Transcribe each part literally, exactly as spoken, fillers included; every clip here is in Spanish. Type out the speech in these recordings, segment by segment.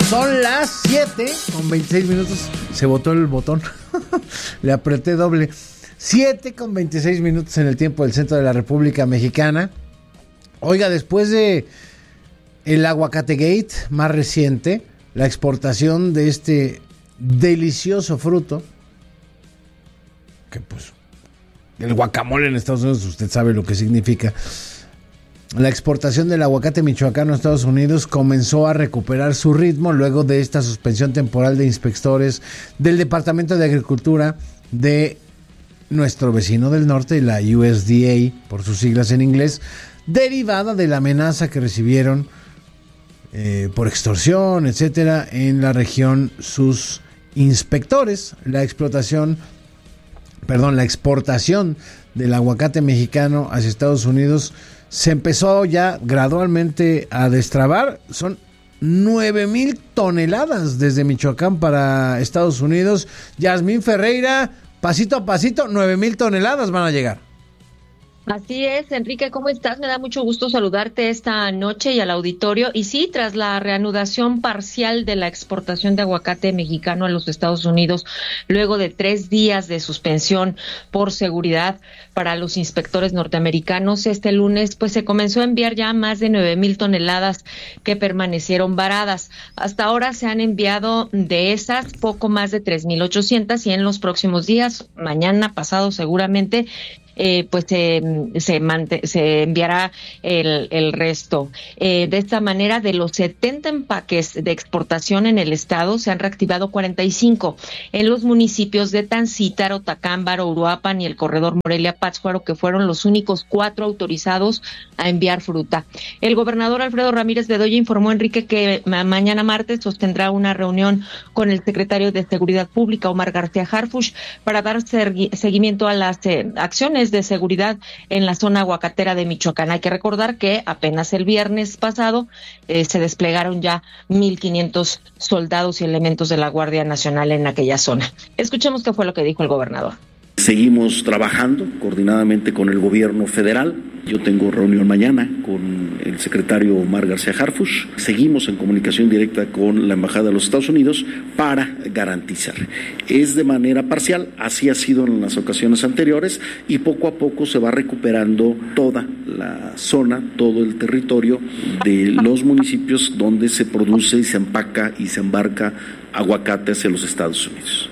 Son las siete con veintiséis minutos. Se botó el botón. Le apreté doble. siete con veintiséis minutos en el tiempo del centro de la República Mexicana. Oiga, después de el Aguacategate más reciente, la exportación de este delicioso fruto, que pues el guacamole en Estados Unidos, usted sabe lo que significa. La exportación del aguacate michoacano a Estados Unidos comenzó a recuperar su ritmo luego de esta suspensión temporal de inspectores del Departamento de Agricultura de nuestro vecino del norte, la U S D A, por sus siglas en inglés, derivada de la amenaza que recibieron eh, por extorsión, etcétera, en la región sus inspectores. La explotación, perdón, la exportación del aguacate mexicano hacia Estados Unidos se empezó ya gradualmente a destrabar. Son nueve mil toneladas desde Michoacán para Estados Unidos. Yasmín Ferreira, pasito a pasito, nueve mil toneladas van a llegar. Así es, Enrique, ¿cómo estás? Me da mucho gusto saludarte esta noche y al auditorio. Y sí, tras la reanudación parcial de la exportación de aguacate mexicano a los Estados Unidos, luego de tres días de suspensión por seguridad para los inspectores norteamericanos, este lunes pues se comenzó a enviar ya más de nueve mil toneladas que permanecieron varadas. Hasta ahora se han enviado de esas poco más de tres mil ochocientas y en los próximos días, mañana, pasado seguramente, Eh, pues eh, se, mant- se enviará el, el resto. Eh, de esta manera, de los setenta empaques de exportación en el estado, se han reactivado cuarenta y cinco en los municipios de Tancítaro, Tacámbaro, Uruapan y el corredor Morelia-Pátzcuaro, que fueron los únicos cuatro autorizados a enviar fruta. El gobernador Alfredo Ramírez Bedoya informó, Enrique, que ma- mañana martes sostendrá una reunión con el secretario de Seguridad Pública, Omar García Harfuch, para dar ser- seguimiento a las eh, acciones de seguridad en la zona aguacatera de Michoacán. Hay que recordar que apenas el viernes pasado eh, se desplegaron ya mil quinientos soldados y elementos de la Guardia Nacional en aquella zona. Escuchemos qué fue lo que dijo el gobernador. Seguimos trabajando coordinadamente con el gobierno federal. Yo tengo reunión mañana con el secretario Omar García Harfuch. Seguimos en comunicación directa con la Embajada de los Estados Unidos para garantizar. Es de manera parcial, así ha sido en las ocasiones anteriores, y poco a poco se va recuperando toda la zona, todo el territorio de los municipios donde se produce y se empaca y se embarca aguacate hacia los Estados Unidos.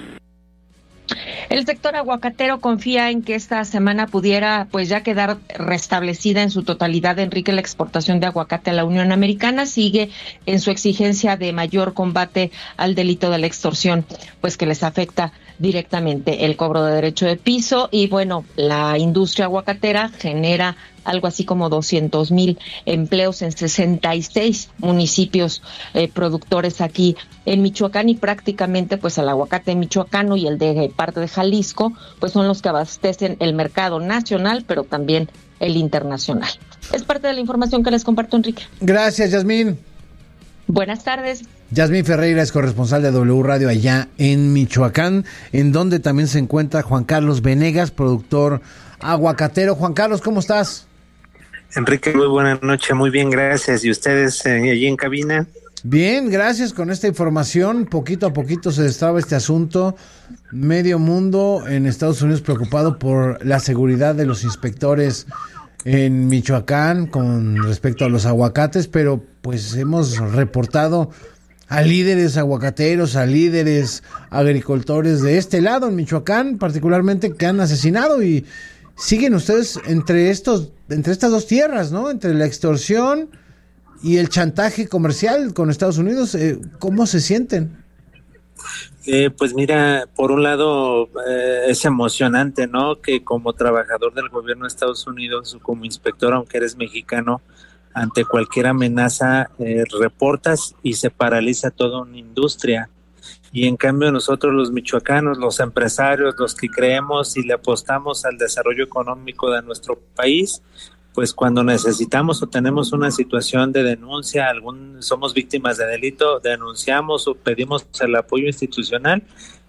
El sector aguacatero confía en que esta semana pudiera pues ya quedar restablecida en su totalidad, Enrique, la exportación de aguacate a la Unión Americana. Sigue en su exigencia de mayor combate al delito de la extorsión, pues que les afecta directamente el cobro de derecho de piso. Y bueno, la industria aguacatera genera algo así como doscientos mil empleos en sesenta y seis municipios eh, productores aquí en Michoacán, y prácticamente pues el aguacate michoacano y el de parte de Jalisco pues son los que abastecen el mercado nacional, pero también el internacional. Es parte de la información que les comparto, Enrique. Gracias, Yasmín. Buenas tardes. Yasmín Ferreira es corresponsal de W Radio allá en Michoacán, en donde también se encuentra Juan Carlos Venegas, productor aguacatero. Juan Carlos, ¿cómo estás? Enrique, muy buena noche, muy bien, gracias. ¿Y ustedes eh, allí en cabina? Bien, gracias. Con esta información, poquito a poquito se destraba este asunto. Medio mundo en Estados Unidos preocupado por la seguridad de los inspectores en Michoacán con respecto a los aguacates, pero pues hemos reportado a líderes aguacateros, a líderes agricultores de este lado en Michoacán, particularmente, que han asesinado, y siguen ustedes entre estos, entre estas dos tierras, ¿no? Entre la extorsión y el chantaje comercial con Estados Unidos. Eh, ¿Cómo se sienten? Eh, pues mira, por un lado eh, es emocionante, ¿no? Que como trabajador del gobierno de Estados Unidos, como inspector, aunque eres mexicano, ante cualquier amenaza eh, reportas y se paraliza toda una industria. Y en cambio nosotros los michoacanos, los empresarios, los que creemos y le apostamos al desarrollo económico de nuestro país, pues cuando necesitamos o tenemos una situación de denuncia, algún somos víctimas de delito, denunciamos o pedimos el apoyo institucional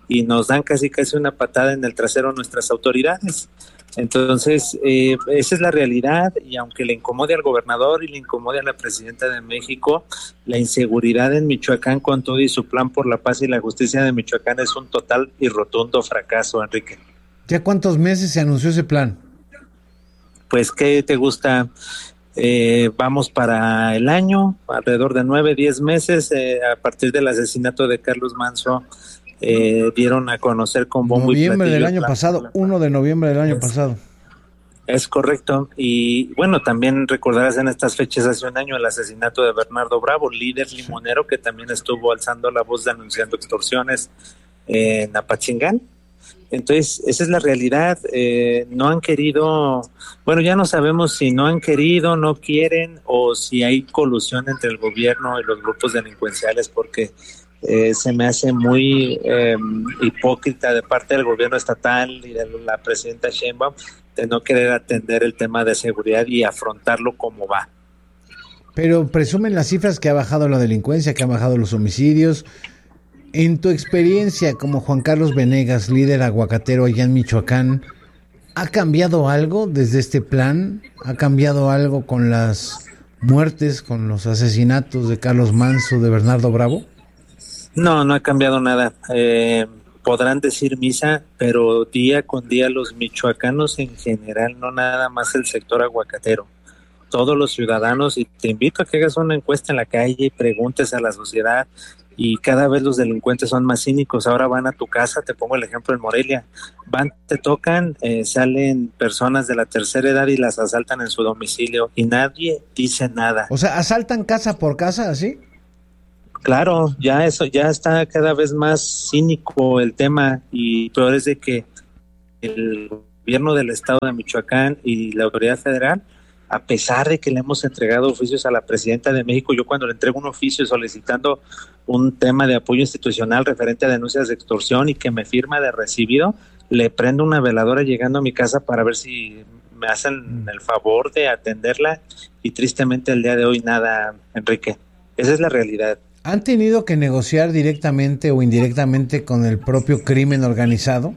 y nos dan casi casi una patada en el trasero a nuestras autoridades. Entonces, eh, esa es la realidad, y aunque le incomode al gobernador y le incomode a la presidenta de México, la inseguridad en Michoacán con todo y su plan por la paz y la justicia de Michoacán es un total y rotundo fracaso, Enrique. ¿Ya cuántos meses se anunció ese plan? Pues, ¿qué te gusta? Eh, vamos para el año, alrededor de nueve, diez meses, eh, a partir del asesinato de Carlos Manso. Eh, dieron a conocer con bombo y platillo. Noviembre del año pasado, uno de noviembre del año pasado. Es correcto, y bueno, también recordarás en estas fechas hace un año el asesinato de Bernardo Bravo, líder limonero que también estuvo alzando la voz denunciando extorsiones en Apatzingán. Entonces, esa es la realidad. Eh, no han querido, bueno, ya no sabemos si no han querido, no quieren, o si hay colusión entre el gobierno y los grupos delincuenciales, porque Eh, se me hace muy eh, hipócrita de parte del gobierno estatal y de la presidenta Sheinbaum de no querer atender el tema de seguridad y afrontarlo como va. Pero presumen las cifras que ha bajado la delincuencia, que han bajado los homicidios. En tu experiencia como Juan Carlos Venegas, líder aguacatero allá en Michoacán, ¿ha cambiado algo desde este plan? ¿Ha cambiado algo con las muertes, con los asesinatos de Carlos Manso, de Bernardo Bravo? No, no ha cambiado nada. Eh, podrán decir misa, pero día con día los michoacanos en general, no nada más el sector aguacatero, todos los ciudadanos, y te invito a que hagas una encuesta en la calle y preguntes a la sociedad, y cada vez los delincuentes son más cínicos. Ahora van a tu casa, te pongo el ejemplo en Morelia, van, te tocan, eh, salen personas de la tercera edad y las asaltan en su domicilio y nadie dice nada. O sea, ¿asaltan casa por casa, así? Claro, ya eso ya está cada vez más cínico el tema, y peor es de que el gobierno del estado de Michoacán y la autoridad federal, a pesar de que le hemos entregado oficios a la presidenta de México, yo cuando le entrego un oficio solicitando un tema de apoyo institucional referente a denuncias de extorsión y que me firma de recibido, le prendo una veladora llegando a mi casa para ver si me hacen el favor de atenderla, y tristemente el día de hoy nada, Enrique. Esa es la realidad. ¿Han tenido que negociar directamente o indirectamente con el propio crimen organizado?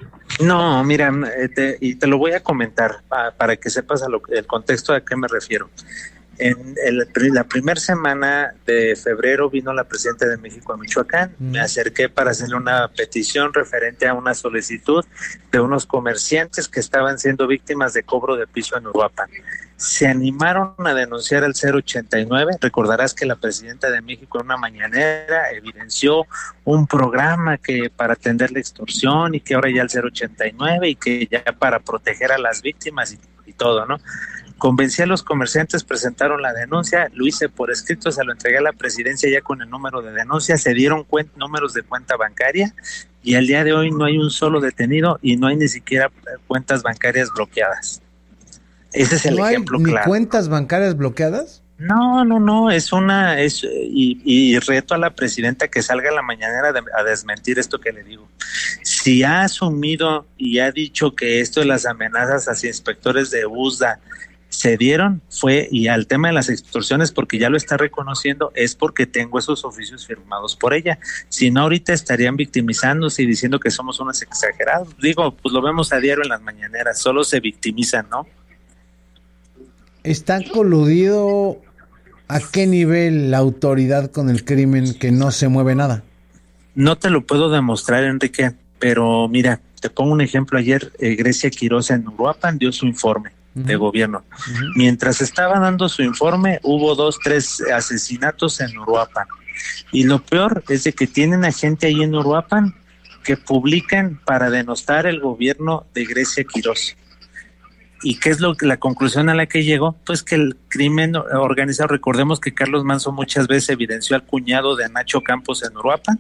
No, mira, te, y te lo voy a comentar pa, para que sepas a lo, el contexto a qué me refiero. En el, la primera semana de febrero vino la presidenta de México a Michoacán. Mm. Me acerqué para hacerle una petición referente a una solicitud de unos comerciantes que estaban siendo víctimas de cobro de piso en Uruapan. Se animaron a denunciar al cero ochenta y nueve. Recordarás que la presidenta de México en una mañanera evidenció un programa que para atender la extorsión, y que ahora ya el cero ochenta y nueve, y que ya para proteger a las víctimas y, y todo, ¿no? Convencí a los comerciantes, presentaron la denuncia, lo hice por escrito, se lo entregué a la presidencia ya con el número de denuncia, se dieron cuen- números de cuenta bancaria, y al día de hoy no hay un solo detenido y no hay ni siquiera cuentas bancarias bloqueadas. Ese es el ¿No hay ejemplo ni claro. cuentas bancarias bloqueadas? No, no, no, es una, es y, y reto a la presidenta que salga a la mañanera de, a desmentir esto que le digo. Si ha asumido y ha dicho que esto de las amenazas hacia inspectores de U S D A se dieron, fue, y al tema de las extorsiones, porque ya lo está reconociendo, es porque tengo esos oficios firmados por ella. Si no, ahorita estarían victimizándose y diciendo que somos unos exagerados. Digo, pues lo vemos a diario en las mañaneras, solo se victimizan, ¿no? ¿Está coludido a qué nivel la autoridad con el crimen que no se mueve nada? No te lo puedo demostrar, Enrique, pero mira, te pongo un ejemplo. Ayer eh, Grecia Quiroz en Uruapan dio su informe uh-huh. de gobierno. Uh-huh. Mientras estaba dando su informe, hubo dos, tres asesinatos en Uruapan. Y lo peor es de que tienen a gente ahí en Uruapan que publican para denostar el gobierno de Grecia Quiroz. ¿Y qué es lo que la conclusión a la que llegó? Pues que el crimen organizado, recordemos que Carlos Manso muchas veces evidenció al cuñado de Nacho Campos en Uruapan,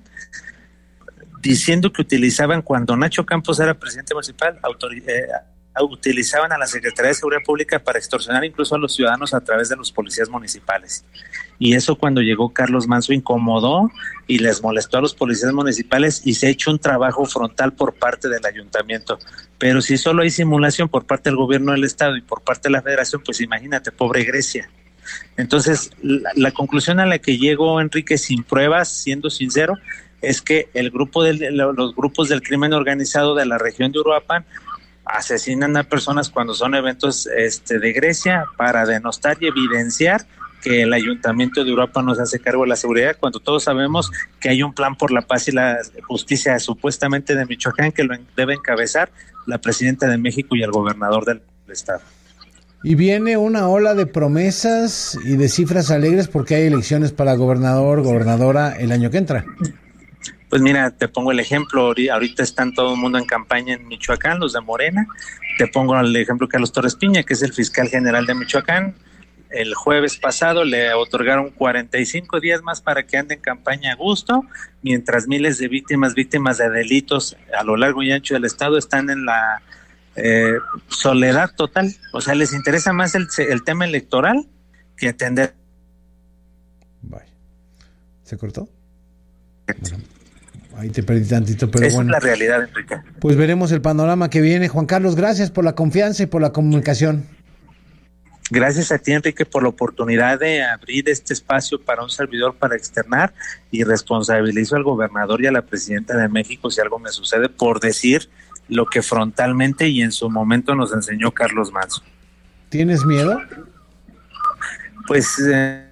diciendo que utilizaban, cuando Nacho Campos era presidente municipal, autor, eh, utilizaban a la Secretaría de Seguridad Pública para extorsionar incluso a los ciudadanos a través de los policías municipales. Y eso, cuando llegó Carlos Manso, incomodó y les molestó a los policías municipales, y se ha hecho un trabajo frontal por parte del ayuntamiento. Pero si solo hay simulación por parte del gobierno del estado y por parte de la federación, pues imagínate, pobre Grecia. Entonces, la, la conclusión a la que llegó Enrique, sin pruebas, siendo sincero, es que el grupo del, los grupos del crimen organizado de la región de Uruapan asesinan a personas cuando son eventos este, de Grecia para denostar y evidenciar que el ayuntamiento de Uruapan no se hace cargo de la seguridad, cuando todos sabemos que hay un plan por la paz y la justicia supuestamente de Michoacán que lo debe encabezar la presidenta de México y el gobernador del estado. Y viene una ola de promesas y de cifras alegres porque hay elecciones para gobernador, gobernadora el año que entra. Pues mira, te pongo el ejemplo, ahorita están todo el mundo en campaña en Michoacán, los de Morena. Te pongo el ejemplo de Carlos Torres Piña, que es el fiscal general de Michoacán. El jueves pasado le otorgaron cuarenta y cinco días más para que ande en campaña a gusto, mientras miles de víctimas, víctimas de delitos a lo largo y ancho del estado están en la eh, soledad total. O sea, les interesa más el, el tema electoral que atender. Bye. ¿Se cortó? Bueno, ahí te perdí tantito, pero esa bueno. Es la realidad, Enrique. Pues veremos el panorama que viene. Juan Carlos, gracias por la confianza y por la comunicación. Gracias a ti, Enrique, por la oportunidad de abrir este espacio para un servidor para externar, y responsabilizo al gobernador y a la presidenta de México si algo me sucede por decir lo que frontalmente y en su momento nos enseñó Carlos Manso. ¿Tienes miedo? Pues... Eh,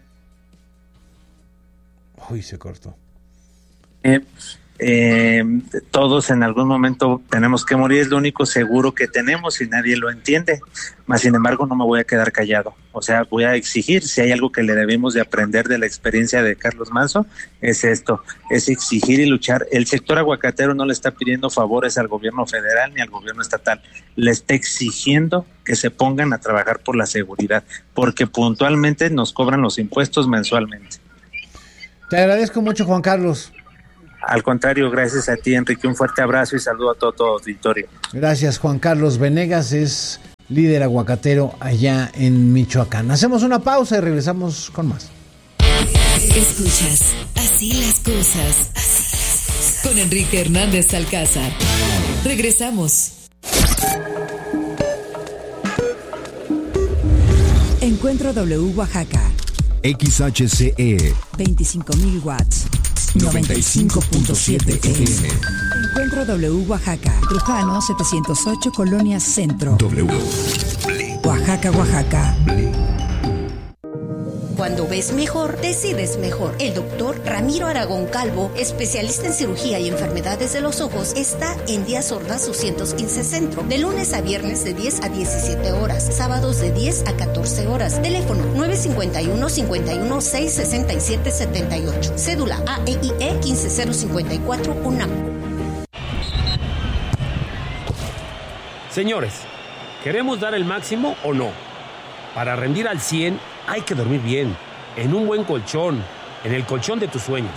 Uy, se cortó. Eh, eh, todos en algún momento tenemos que morir, es lo único seguro que tenemos y nadie lo entiende, mas sin embargo no me voy a quedar callado, o sea, voy a exigir. Si hay algo que le debemos de aprender de la experiencia de Carlos Manso, es esto, es exigir y luchar. El sector aguacatero no le está pidiendo favores al gobierno federal ni al gobierno estatal, le está exigiendo que se pongan a trabajar por la seguridad, porque puntualmente nos cobran los impuestos mensualmente. Te agradezco mucho, Juan Carlos. Al contrario, gracias a ti, Enrique, un fuerte abrazo y saludo a todo tu auditorio. Gracias, Juan Carlos Venegas, es líder aguacatero allá en Michoacán. Hacemos una pausa y regresamos con más. Escuchas Así las cosas, así las cosas, con Enrique Hernández Alcázar. Regresamos. Encuentro W Oaxaca. X H C E veinticinco mil watts. noventa y cinco punto siete F M. Encuentro W Oaxaca. Trujano setecientos ocho, Colonia Centro. W. Oaxaca, Oaxaca. Cuando ves mejor, decides mejor. El doctor Ramiro Aragón Calvo, especialista en cirugía y enfermedades de los ojos, está en Díaz Ordaz doscientos quince Centro, de lunes a viernes de diez a diecisiete horas, sábados de diez a catorce horas. Teléfono nueve cinco uno, cinco uno seis, seis siete siete ocho. Cédula A E I E uno cinco cero cinco cuatro, UNAM. Señores, ¿queremos dar el máximo o no? Para rendir al cien hay que dormir bien, en un buen colchón, en el colchón de tus sueños.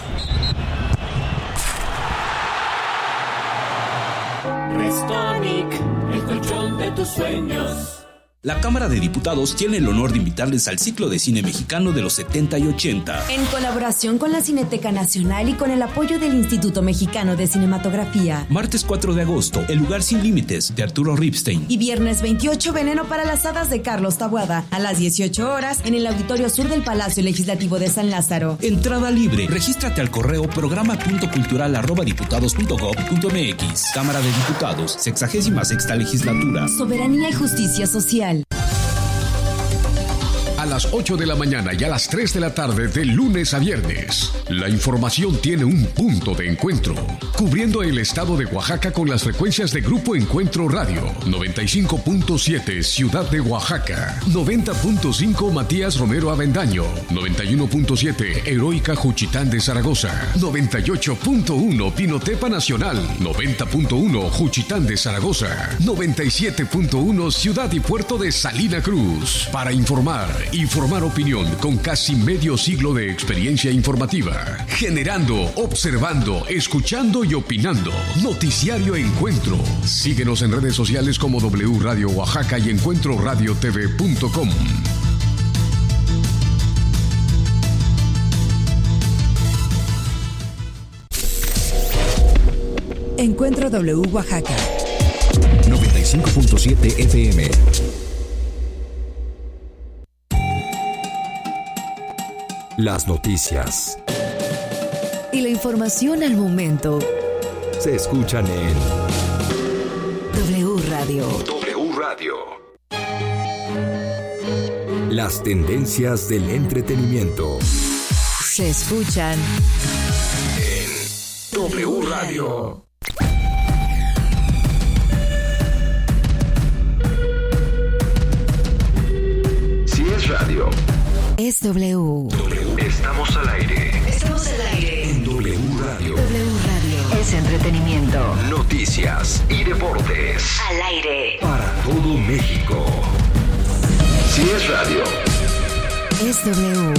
Restonic, el colchón de tus sueños. La Cámara de Diputados tiene el honor de invitarles al ciclo de cine mexicano de los setenta y ochenta. En colaboración con la Cineteca Nacional y con el apoyo del Instituto Mexicano de Cinematografía. Martes cuatro de agosto, El lugar sin límites, de Arturo Ripstein. Y viernes veintiocho, Veneno para las hadas, de Carlos Taboada, a las dieciocho horas, en el Auditorio Sur del Palacio Legislativo de San Lázaro. Entrada libre. Regístrate al correo programa punto cultural arroba diputados punto gob punto mx. Cámara de Diputados, sexagésima sexta legislatura. Soberanía y justicia social. A las ocho de la mañana y a las tres de la tarde de lunes a viernes, la información tiene un punto de encuentro, cubriendo el estado de Oaxaca con las frecuencias de Grupo Encuentro Radio, noventa y cinco punto siete Ciudad de Oaxaca, noventa punto cinco Matías Romero Avendaño, noventa y uno punto siete Heroica Juchitán de Zaragoza, noventa y ocho punto uno Pinotepa Nacional, noventa punto uno Juchitán de Zaragoza, noventa y siete punto uno Ciudad y Puerto de Salina Cruz. Para informar y formar opinión con casi medio siglo de experiencia informativa, generando, observando, escuchando y opinando. Noticiario Encuentro. Síguenos en redes sociales como W Radio Oaxaca y encuentro radio t v punto com. Encuentro W Oaxaca. noventa y cinco punto siete F M. Las noticias. Y la información al momento se escuchan en W Radio. W Radio. Las tendencias del entretenimiento se escuchan en W Radio. Si es radio, es W. Estamos al aire. Estamos al aire en W Radio. W Radio es entretenimiento, noticias y deportes al aire para todo México. Si es radio, es W.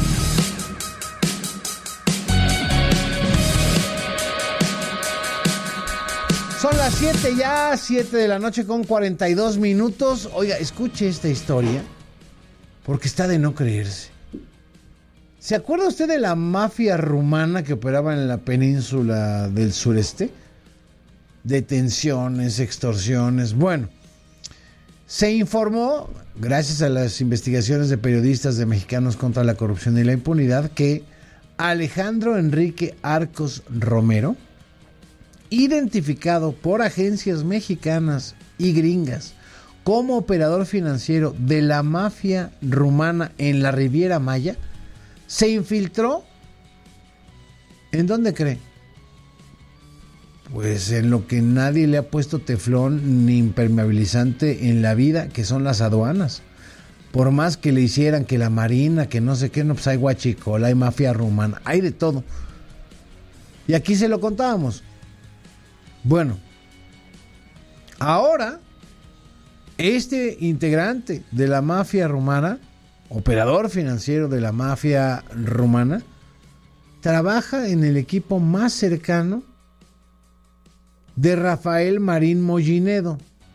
Son las siete ya, siete de la noche con cuarenta y dos minutos. Oiga, escuche esta historia, porque está de no creerse. ¿Se acuerda usted de la mafia rumana que operaba en la península del sureste? Detenciones, extorsiones. Bueno, se informó, gracias a las investigaciones de periodistas de Mexicanos contra la Corrupción y la Impunidad, que Alejandro Enrique Arcos Romero, identificado por agencias mexicanas y gringas como operador financiero de la mafia rumana en la Riviera Maya, se infiltró. ¿En dónde cree? Pues en lo que nadie le ha puesto teflón ni impermeabilizante en la vida, que son las aduanas. Por más que le hicieran que la marina, que no sé qué, no, pues hay guachicola, hay mafia rumana, hay de todo. Y aquí se lo contábamos. Bueno, ahora este integrante de la mafia rumana, operador financiero de la mafia rumana, trabaja en el equipo más cercano de Rafael Marín Mollinedo,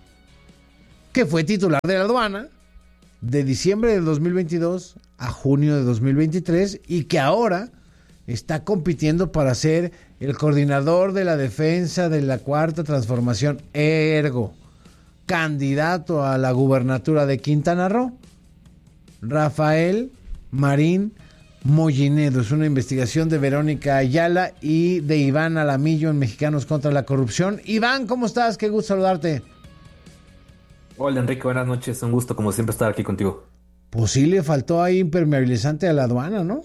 que fue titular de la aduana de diciembre de dos mil veintidós a junio de dos mil veintitrés y que ahora está compitiendo para ser el coordinador de la defensa de la Cuarta Transformación, ergo, candidato a la gubernatura de Quintana Roo. Rafael Marín Mollinedo. Es una investigación de Verónica Ayala y de Iván Alamillo en Mexicanos contra la Corrupción. Iván, ¿cómo estás? Qué gusto saludarte. Hola Enrique, buenas noches. Un gusto como siempre estar aquí contigo. Pues sí le faltó ahí impermeabilizante a la aduana, ¿no?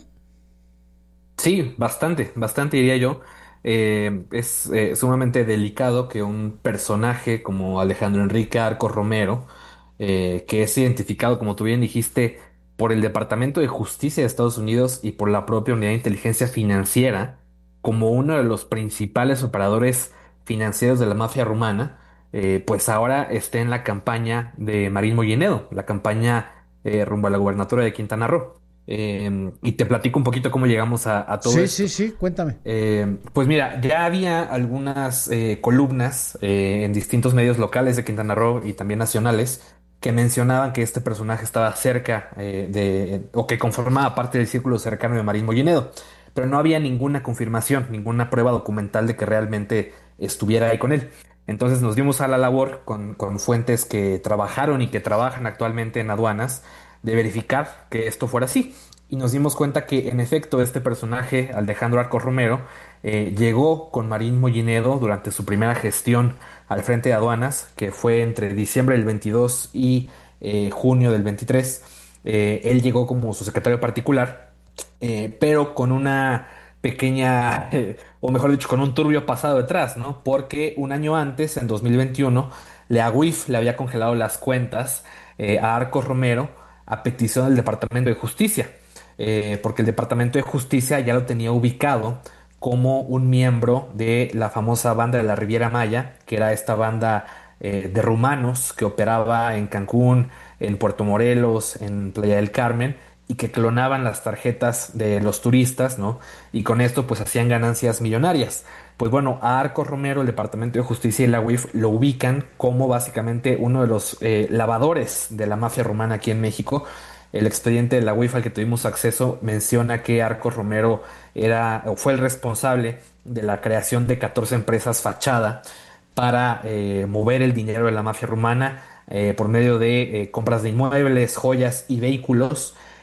Sí, bastante, bastante diría yo. Eh, es eh, sumamente delicado que un personaje como Alejandro Enrique Arcos Romero, eh, que es identificado, como tú bien dijiste, por el Departamento de Justicia de Estados Unidos y por la propia Unidad de Inteligencia Financiera, como uno de los principales operadores financieros de la mafia rumana, eh, pues ahora esté en la campaña de Marín Mollinedo, la campaña eh, rumbo a la gubernatura de Quintana Roo. Eh, y te platico un poquito cómo llegamos a, a todo sí, esto. Sí, sí, sí, cuéntame. Eh, pues mira, ya había algunas eh, columnas eh, en distintos medios locales de Quintana Roo y también nacionales que mencionaban que este personaje estaba cerca eh, de, o que conformaba parte del círculo cercano de Marín Mollinedo, pero no había ninguna confirmación, ninguna prueba documental de que realmente estuviera ahí con él. Entonces nos dimos a la labor con, con fuentes que trabajaron y que trabajan actualmente en aduanas de verificar que esto fuera así. Y nos dimos cuenta que en efecto este personaje, Alejandro Arcos Romero, eh, llegó con Marín Mollinedo durante su primera gestión al frente de aduanas, que fue entre diciembre del veintidós y eh, junio del veintitrés. Eh, él llegó como su secretario particular, eh, pero con una pequeña, eh, o mejor dicho, con un turbio pasado detrás, ¿no? Porque un año antes, en dos mil veintiuno, la U I F le había congelado las cuentas eh, a Arcos Romero a petición del Departamento de Justicia, eh, porque el Departamento de Justicia ya lo tenía ubicado como un miembro de la famosa banda de la Riviera Maya, que era esta banda eh, de rumanos que operaba en Cancún, en Puerto Morelos, en Playa del Carmen, y que clonaban las tarjetas de los turistas, ¿no? Y con esto pues hacían ganancias millonarias. Pues bueno, a Arcos Romero, el Departamento de Justicia y la U I F lo ubican como básicamente uno de los eh, lavadores de la mafia rumana aquí en México. El expediente de la U I F al que tuvimos acceso menciona que Arcos Romero era, o fue el responsable de la creación de catorce empresas fachada para eh, mover el dinero de la mafia rumana eh, por medio de eh, compras de inmuebles, joyas y vehículos.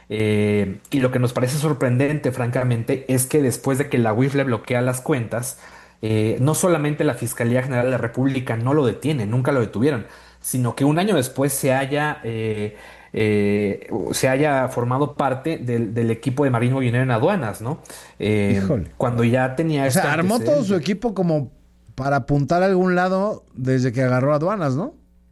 Eh, y lo que nos parece sorprendente, francamente, es que después de que la U I F le bloquea las cuentas, eh, no solamente la Fiscalía General de la República no lo detiene, nunca lo detuvieron, sino que un año después se haya, eh, eh, se haya formado parte del, del equipo de Marín Mollinero en aduanas, ¿no? Eh, cuando ya tenía... O sea, armó todo su equipo como para apuntar a algún lado desde que agarró aduanas, ¿no?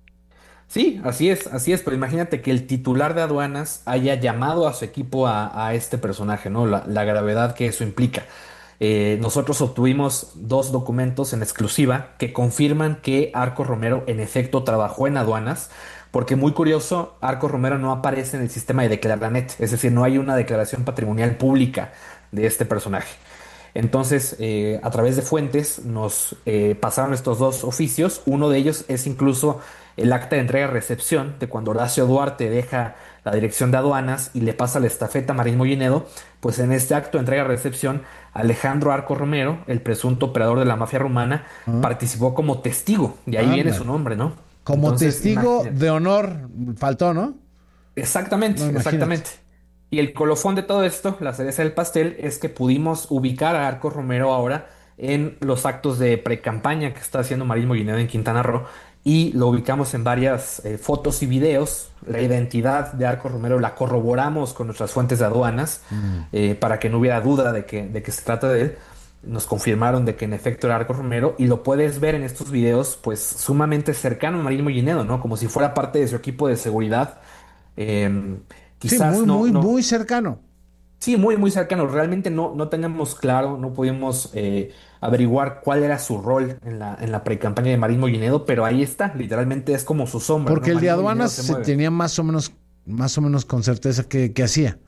Sí, así es, así es, pero imagínate que el titular de aduanas haya llamado a su equipo a, a este personaje, ¿no? La, la gravedad que eso implica. Eh, nosotros obtuvimos dos documentos en exclusiva que confirman que Arcos Romero en efecto trabajó en aduanas, porque muy curioso, Arcos Romero no aparece en el sistema de Declaranet, es decir, no hay una declaración patrimonial pública de este personaje. Entonces, eh, a través de fuentes nos eh, pasaron estos dos oficios. Uno de ellos es incluso el acta de entrega-recepción de cuando Horacio Duarte deja la dirección de aduanas y le pasa la estafeta a Marín Mollinedo. Pues en este acto de entrega-recepción, Alejandro Arcos Romero, el presunto operador de la mafia rumana, uh-huh. participó como testigo. De ahí ah, viene man. su nombre, ¿no? Como Entonces, testigo imagínate. de honor faltó, ¿no? Exactamente, no, exactamente. Y el colofón de todo esto, la cereza del pastel, es que pudimos ubicar a Arcos Romero ahora en los actos de pre-campaña que está haciendo Marín Mollinedo en Quintana Roo, y lo ubicamos en varias eh, fotos y videos. La identidad de Arcos Romero la corroboramos con nuestras fuentes de aduanas, mm. eh, para que no hubiera duda de que, de que se trata de él. Nos confirmaron de que en efecto era Arcos Romero, y lo puedes ver en estos videos pues sumamente cercano a Marín Mollinedo, ¿no? Como si fuera parte de su equipo de seguridad. Eh, Quizás sí, muy, no, muy, no. muy cercano. Sí, muy, muy cercano. Realmente no, no teníamos claro, no pudimos eh, averiguar cuál era su rol en la, en la pre-campaña de Marín Mollinedo, pero ahí está, literalmente es como su sombra. Porque ¿no? el de aduanas se, se tenía más o menos, más o menos con certeza que, que hacía.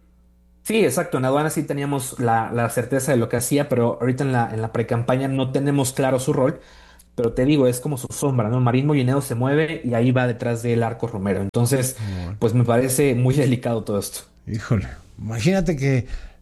Sí, exacto. En aduanas sí teníamos la, la certeza de lo que hacía, pero ahorita en la, en la pre-campaña no tenemos claro su rol. Pero te digo, es como su sombra, ¿no? Marín Mollinedo se mueve y ahí va detrás del Arcos Romero. Entonces, bueno. pues me parece muy delicado todo esto. Híjole, imagínate que...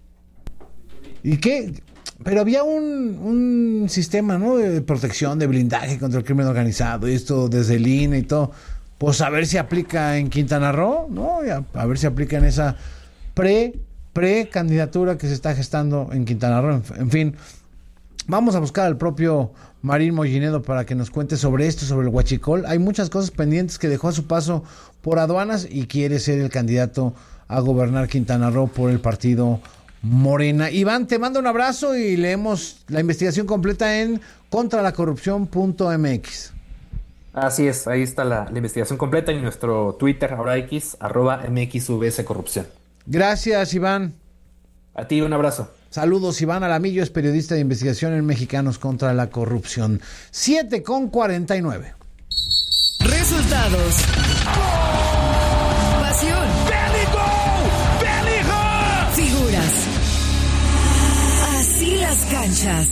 ¿Y qué? Pero había un, un sistema, ¿no? De protección, de blindaje contra el crimen organizado, y esto desde el I N E y todo. Pues a ver si aplica en Quintana Roo, ¿no? A, a ver si aplica en esa pre, pre-candidatura que se está gestando en Quintana Roo. En, en fin, vamos a buscar al propio Marín Mollinedo para que nos cuente sobre esto, sobre el huachicol. Hay muchas cosas pendientes que dejó a su paso por aduanas y quiere ser el candidato a gobernar Quintana Roo por el partido Morena. Iván, te mando un abrazo y leemos la investigación completa en contra la corrupción punto m x. Así es, ahí está la, la investigación completa en nuestro Twitter, ahora X, arroba mxvs corrupción. Gracias, Iván. A ti un abrazo. Saludos, Iván Alamillo es periodista de investigación en Mexicanos contra la Corrupción. siete con cuarenta y nueve. Resultados. ¡Oh! Pasión. Figuras. Así las canchas.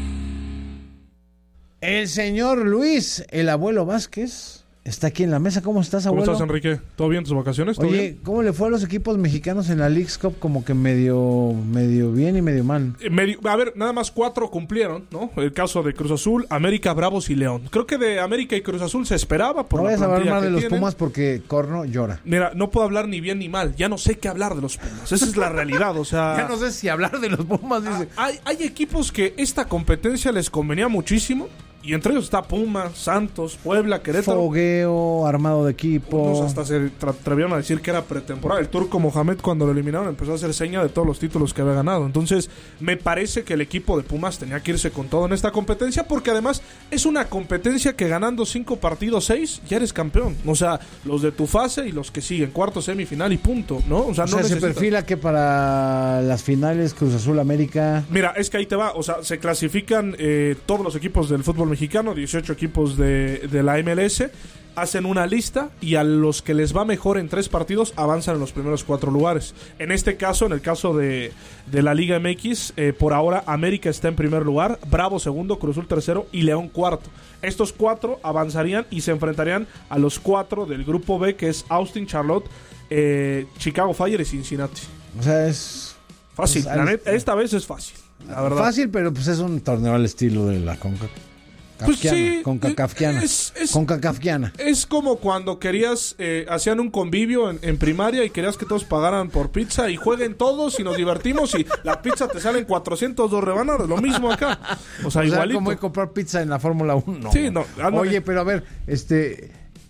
El señor Luis, el abuelo Vázquez, está aquí en la mesa. ¿Cómo estás, abuelo? ¿Cómo estás, Enrique? ¿Todo bien tus vacaciones? ¿Todo Oye, bien? ¿cómo le fue a los equipos mexicanos en la Leagues Cup? Como que medio, medio bien y medio mal. Eh, medio, a ver, nada más cuatro cumplieron, ¿no? El caso de Cruz Azul, América, Bravos y León. Creo que de América y Cruz Azul se esperaba por no la vayas a hablar mal de los tienen. Pumas porque Corno llora. Mira, no puedo hablar ni bien ni mal. Ya no sé qué hablar de los Pumas. Esa es la realidad, o sea... ya no sé si hablar de los Pumas, dice. Hay, hay equipos que esta competencia les convenía muchísimo. Y entre ellos está Puma, Santos, Puebla, Querétaro. Fogueo, armado de equipo. Unos hasta se atrevieron a decir que era pretemporada. El Turco Mohamed, cuando lo eliminaron, empezó a hacer seña de todos los títulos que había ganado. Entonces, me parece que el equipo de Pumas tenía que irse con todo en esta competencia, porque además es una competencia que ganando cinco partidos, seis, ya eres campeón. O sea, los de tu fase y los que siguen, cuarto, semifinal y punto, ¿no? O sea, o no sea necesitas... se perfila que para las finales Cruz Azul América... Mira, es que ahí te va. O sea, se clasifican eh, todos los equipos del fútbol mexicano, dieciocho equipos de, de la M L S, hacen una lista y a los que les va mejor en tres partidos avanzan en los primeros cuatro lugares. En este caso, en el caso de, de la Liga M X, eh, por ahora América está en primer lugar, Bravo segundo, Cruz Azul tercero y León cuarto. Estos cuatro avanzarían y se enfrentarían a los cuatro del grupo B, que es Austin, Charlotte, eh, Chicago Fire y Cincinnati. O sea, es... Fácil, es, la neta, esta vez es fácil, la verdad. Fácil, pero pues es un torneo al estilo de la CONCACAF. Pues sí, con cacafquiana. Es, es, con cacafquiana. Es como cuando querías, eh, hacían un convivio en, en primaria y querías que todos pagaran por pizza y jueguen todos y nos divertimos y la pizza te sale en cuatrocientos dos rebanadas. Lo mismo acá. O sea, o igualito. Sea, como hay que comprar pizza en la Fórmula uno. No. Sí, no. Ándale. Oye, pero a ver, este,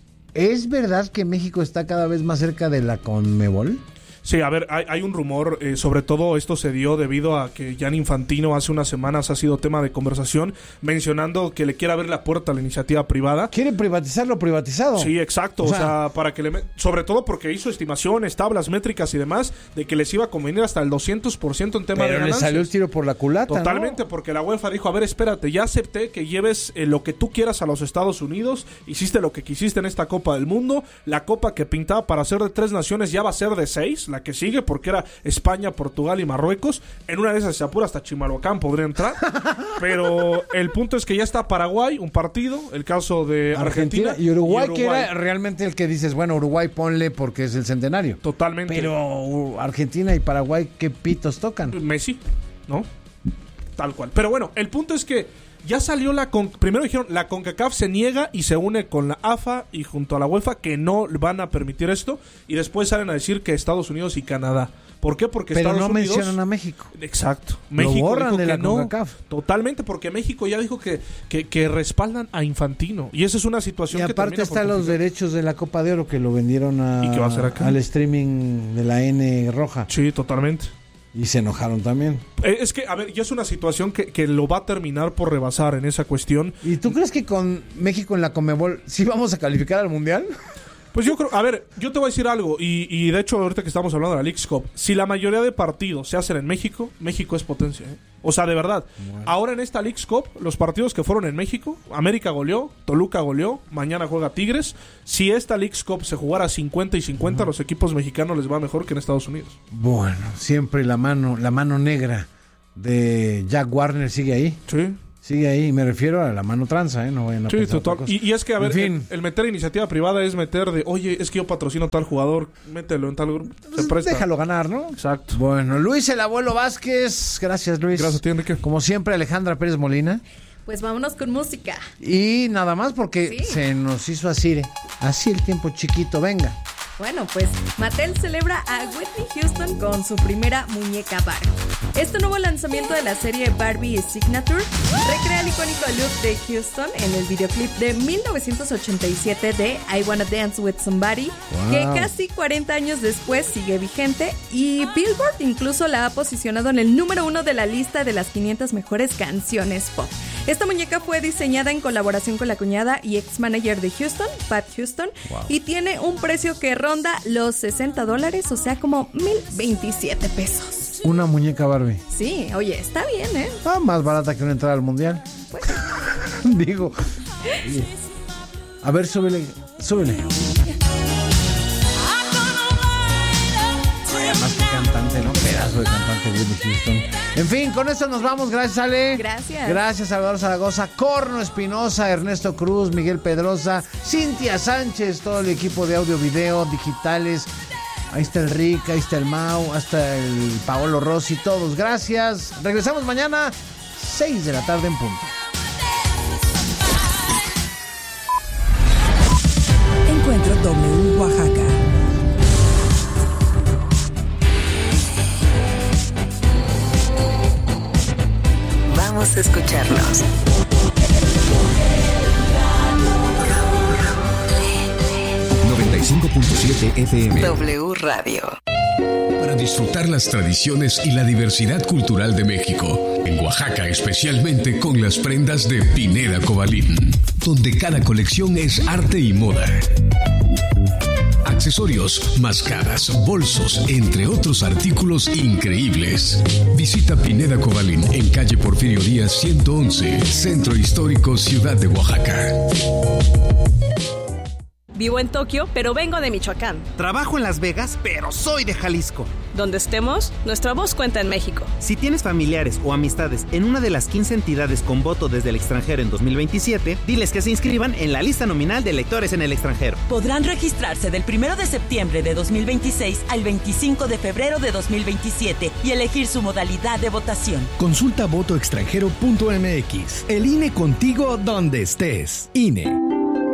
¿es verdad que México está cada vez más cerca de la Conmebol? Sí, a ver, hay, hay un rumor, eh, sobre todo esto se dio debido a que Gianni Infantino hace unas semanas ha sido tema de conversación, mencionando que le quiere abrir la puerta a la iniciativa privada. ¿Quiere privatizar lo privatizado? Sí, exacto, o, o sea, sea, para que le... Me- sobre todo porque hizo estimaciones, tablas, métricas y demás, de que les iba a convenir hasta el doscientos por ciento en tema pero de ganancias. Pero le salió el tiro por la culata, Totalmente, ¿no? Porque la UEFA dijo, a ver, espérate, ya acepté que lleves eh, lo que tú quieras a los Estados Unidos, hiciste lo que quisiste en esta Copa del Mundo, la Copa que pintaba para ser de tres naciones ya va a ser de seis, la que sigue, porque era España, Portugal y Marruecos. En una de esas se apura hasta Chimalhuacán podría entrar. Pero el punto es que ya está Paraguay, un partido, el caso de Argentina, Argentina y, Uruguay, y Uruguay, que era realmente el que dices, bueno, Uruguay ponle porque es el centenario. Totalmente. Pero uh, Argentina y Paraguay, ¿qué pitos tocan? Messi, ¿no? Tal cual. Pero bueno, el punto es que ya salió la... Con... Primero dijeron, la CONCACAF se niega y se une con la A F A y junto a la UEFA que no van a permitir esto. Y después salen a decir que Estados Unidos y Canadá. ¿Por qué? Porque Pero Estados no Unidos... mencionan a México. Exacto. Lo México borran dijo de la que no. CONCACAF. Totalmente, porque México ya dijo que, que, que respaldan a Infantino. Y esa es una situación y que aparte termina por están los complicar. derechos de la Copa de Oro que lo vendieron a, ¿Y qué va a hacer acá? al streaming de la N roja. Sí, totalmente. Y se enojaron también. Eh, es que, a ver, ya es una situación que, que lo va a terminar por rebasar en esa cuestión. ¿Y tú crees que con México en la Conmebol sí vamos a calificar al Mundial? Pues yo creo, a ver, yo te voy a decir algo, y, y de hecho ahorita que estamos hablando de la Leagues Cup, si la mayoría de partidos se hacen en México, México es potencia, ¿eh? O sea, de verdad. Bueno. Ahora en esta Leagues Cup, los partidos que fueron en México, América goleó, Toluca goleó, mañana juega Tigres. Si esta Leagues Cup se jugara cincuenta y cincuenta, uh-huh, los equipos mexicanos les va mejor que en Estados Unidos. Bueno, siempre la mano, la mano negra de Jack Warner sigue ahí. Sí. Sigue ahí, me refiero a la mano tranza, ¿eh? No vayan a sí, pensar total. otra cosa. Y, y es que, a ver, en fin. el, el meter iniciativa privada es meter de, oye, es que yo patrocino tal jugador, mételo en tal grupo. Se presta. Déjalo ganar, ¿no? Exacto. Bueno, Luis el Abuelo Vázquez, gracias Luis. Gracias a ti, Enrique. Como siempre, Alejandra Pérez Molina. Pues vámonos con música. Y nada más porque sí. se nos hizo así, así el tiempo chiquito, venga. Bueno, pues Mattel celebra a Whitney Houston con su primera muñeca Barbie. Este nuevo lanzamiento de la serie Barbie Signature recrea el icónico look de Houston en el videoclip de mil novecientos ochenta y siete de I Wanna Dance With Somebody, wow, que casi cuarenta años después sigue vigente, y Billboard incluso la ha posicionado en el número uno de la lista de las quinientas mejores canciones pop. Esta muñeca fue diseñada en colaboración con la cuñada y ex manager de Houston, Pat Houston, wow, y tiene un precio que ronda los sesenta dólares, o sea, como mil veintisiete pesos. Una muñeca Barbie. Sí, oye, está bien, ¿eh? Ah, más barata que una entrada al mundial. Pues. Digo. Oye. A ver, súbele, súbele. Más que cantante, ¿no? Pedazo de cantante Whitney Houston. En fin, con esto nos vamos. Gracias, Ale. Gracias. Gracias, Salvador Zaragoza, Corno Espinosa, Ernesto Cruz, Miguel Pedrosa, Cintia Sánchez, todo el equipo de audio, video, digitales. Ahí está el Rick, ahí está el Mau, hasta el Paolo Rossi, todos. Gracias. Regresamos mañana, seis de la tarde en punto. Encuentro W Oaxaca. Vamos a escucharnos. noventa y cinco punto siete F M. W Radio. Para disfrutar las tradiciones y la diversidad cultural de México, en Oaxaca especialmente con las prendas de Pineda Cobalín, donde cada colección es arte y moda. Accesorios, máscaras, bolsos, entre otros artículos increíbles. Visita Pineda Cobalín en calle Porfirio Díaz ciento once, Centro Histórico, Ciudad de Oaxaca. Vivo en Tokio, pero vengo de Michoacán. Trabajo en Las Vegas, pero soy de Jalisco. Donde estemos, nuestra voz cuenta en México. Si tienes familiares o amistades en una de las quince entidades con voto desde el extranjero en dos mil veintisiete, diles que se inscriban en la lista nominal de electores en el extranjero. Podrán registrarse del primero de septiembre de dos mil veintiséis al veinticinco de febrero de dos mil veintisiete y elegir su modalidad de votación. Consulta voto extranjero punto m x. El I N E contigo donde estés. I N E.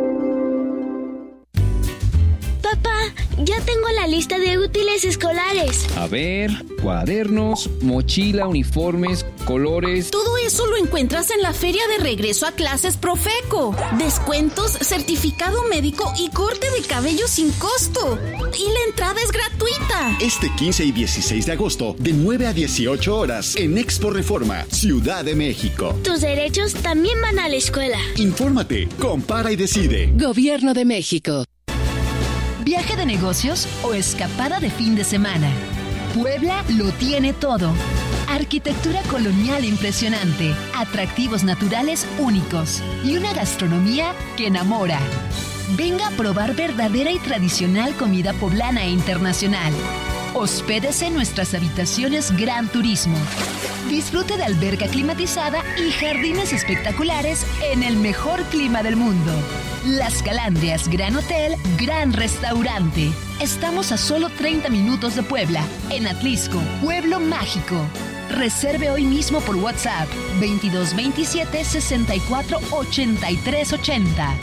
Papá, ya tengo la lista de útiles escolares. A ver, cuadernos, mochila, uniformes, colores. Todo eso lo encuentras en la feria de regreso a clases Profeco. Descuentos, certificado médico y corte de cabello sin costo. Y la entrada es gratuita. Este quince y dieciséis de agosto, de nueve a dieciocho horas, en Expo Reforma, Ciudad de México. Tus derechos también van a la escuela. Infórmate, compara y decide. Gobierno de México. ¿Viaje de negocios o escapada de fin de semana? Puebla lo tiene todo. Arquitectura colonial impresionante, atractivos naturales únicos y una gastronomía que enamora. Venga a probar verdadera y tradicional comida poblana e internacional. Hospédese en nuestras habitaciones Gran Turismo. Disfrute de alberca climatizada y jardines espectaculares en el mejor clima del mundo. Las Calandrias Gran Hotel, Gran Restaurante. Estamos a solo treinta minutos de Puebla, en Atlisco, Pueblo Mágico. Reserve hoy mismo por WhatsApp veintidós veintisiete sesenta y cuatro ochenta y tres ochenta.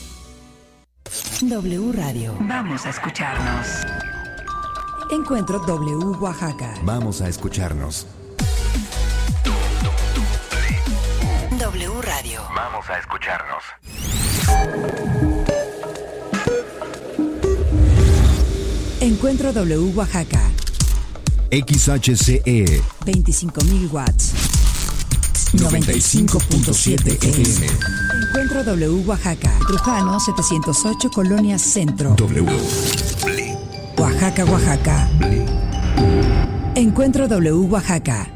W Radio. Vamos a escucharnos. Encuentro W Oaxaca. Vamos a escucharnos. W Radio. Vamos a escucharnos. Encuentro W Oaxaca. X H C E. veinticinco mil watts. noventa y cinco punto siete F M. Encuentro W Oaxaca. Trujano setecientos ocho, Colonia Centro. W. Oaxaca, Oaxaca. Encuentro W Oaxaca.